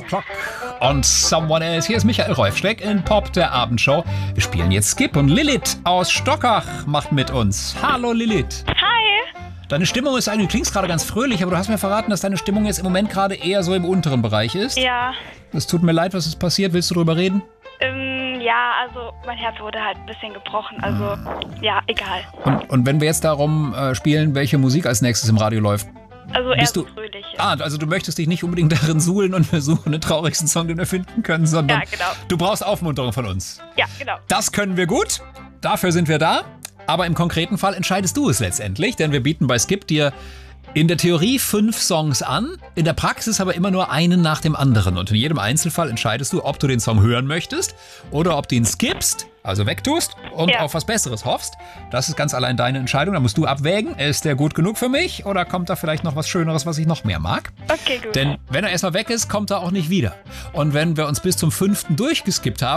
Clock und Someone Else. Hier ist Michael Räufschleck in Pop, der Abendshow. Wir spielen jetzt Skip und Lilith aus Stockach macht mit uns. Hallo Lilith. Hi. Deine Stimmung ist eigentlich, du klingst gerade ganz fröhlich, aber du hast mir verraten, dass deine Stimmung jetzt im Moment gerade eher so im unteren Bereich ist. Ja. Es tut mir leid, was ist passiert. Willst du drüber reden? Ja, also mein Herz wurde halt ein bisschen gebrochen, also ja, egal. Und wenn wir jetzt darum spielen, welche Musik als nächstes im Radio läuft? Also eher Bist so du fröhlich. Also du möchtest dich nicht unbedingt darin suhlen und versuchen, den traurigsten Song, den wir finden können, sondern Ja, genau. du brauchst Aufmunterung von uns. Ja, genau. Das können wir gut, dafür sind wir da. Aber im konkreten Fall entscheidest du es letztendlich, denn wir bieten bei Skip dir in der Theorie 5 Songs an, in der Praxis aber immer nur einen nach dem anderen. Und in jedem Einzelfall entscheidest du, ob du den Song hören möchtest oder ob du ihn skippst, also wegtust und auf was Besseres hoffst. Das ist ganz allein deine Entscheidung. Da musst du abwägen, ist der gut genug für mich oder kommt da vielleicht noch was Schöneres, was ich noch mehr mag? Okay, gut. Denn wenn er erstmal weg ist, kommt er auch nicht wieder. Und wenn wir uns bis zum 5. durchgeskippt haben,